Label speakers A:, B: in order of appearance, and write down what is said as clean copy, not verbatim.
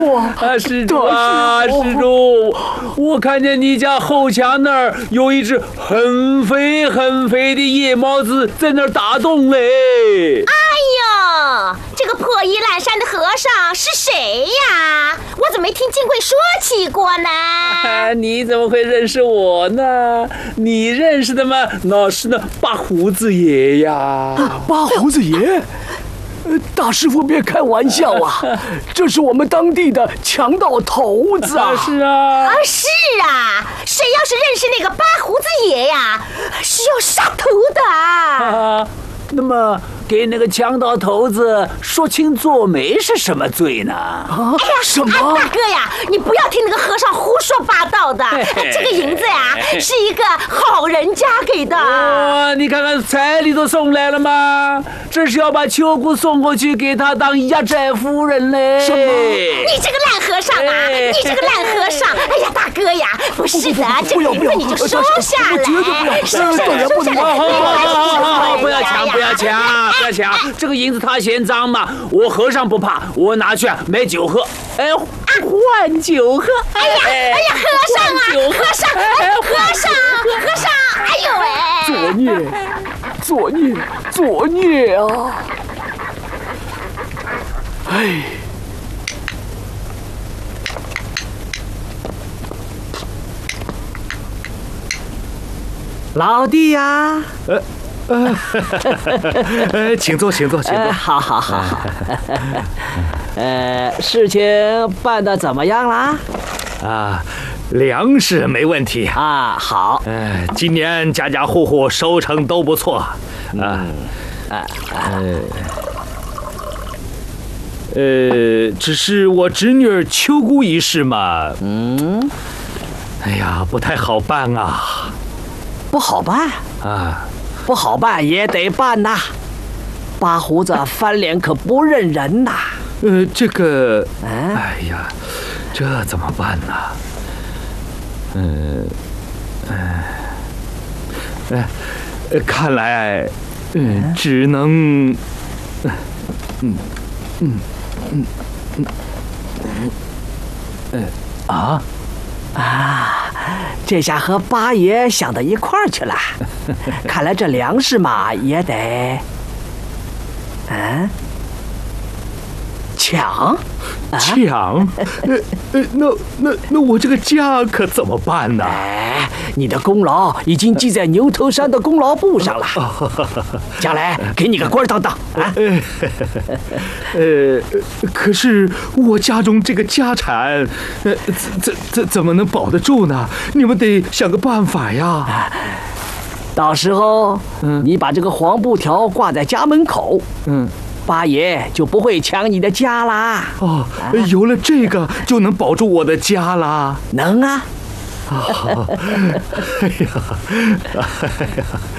A: 施主啊，施主，我看见你家后墙那儿有一只很肥很肥的野猫子在那儿打洞嘞。
B: 哎呦，这个破衣烂衫的和尚是谁呀？我怎么没听金贵说起过呢？
A: 你怎么会认识我呢？你认识的吗？那是那八胡子爷呀。
C: 八胡子爷？大师傅别开玩笑啊！这是我们当地的强盗头子啊！
A: 是啊，
B: 是啊，谁要是认识那个八胡子爷呀，是要杀头的。
A: 那么给那个强盗头子说清做媒是什么罪呢？
B: 哎呀，
C: 什么？
B: 大哥呀，你不要听那个和尚胡说八道的。这个银子呀，是一个好人家给的。
A: 你看看彩礼都送来了吗？这是要把秋姑送过去给他当压寨夫人嘞。
C: 什么？
B: 你这个烂和尚啊！你这个烂和尚！哎呀，大哥呀，不是的，这个银子你就收下来。
C: 绝对不要！
B: 收下来，收下来。
A: 不要抢！不要抢！这个银子他嫌脏嘛，我和尚不怕，我拿去买酒喝。换酒喝。
B: 哎呀，和尚啊，和尚，哎呦喂！
C: 作孽啊！哎。
D: 老弟呀，
E: 请坐。
D: 好。事情办得怎么样啦？
E: 粮食没问题
D: 啊，好。
E: 今年家家户户收成都不错只是我侄女秋姑一事嘛，哎呀，不太好办啊。
D: 不好办
E: 啊，
D: 不好办也得办呐。八胡子翻脸可不认人呐。
E: 这个，哎呀，这怎么办呢？看来，只能，
D: 这下和八爷想到一块儿去了。看来这粮食嘛也得，抢。
E: 那我这个家可怎么办呢？
D: 你的功劳已经记在牛头山的功劳簿上了，将来给你个官当啊！
E: 可是我家中这个家产，怎么能保得住呢？你们得想个办法呀！
D: 到时候，你把这个黄布条挂在家门口，八爷就不会抢你的家啦。
E: 有了这个就能保住我的家啦。
D: 能啊。
E: 哎呀，